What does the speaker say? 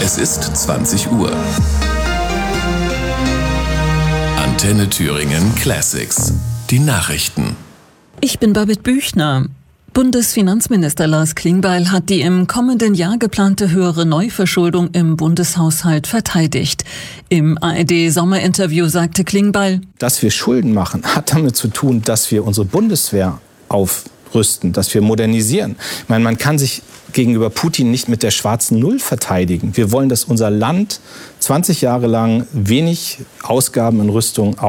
Es ist 20 Uhr. Antenne Thüringen Classics. Die Nachrichten. Ich bin Babette Büchner. Bundesfinanzminister Lars Klingbeil hat die im kommenden Jahr geplante höhere Neuverschuldung im Bundeshaushalt verteidigt. Im ARD-Sommerinterview sagte Klingbeil: Dass wir Schulden machen, hat damit zu tun, dass wir unsere Bundeswehr aufrüsten, dass wir modernisieren. Ich meine, man kann sich gegenüber Putin nicht mit der schwarzen Null verteidigen. Wir wollen, dass unser Land 20 Jahre lang wenig Ausgaben in Rüstung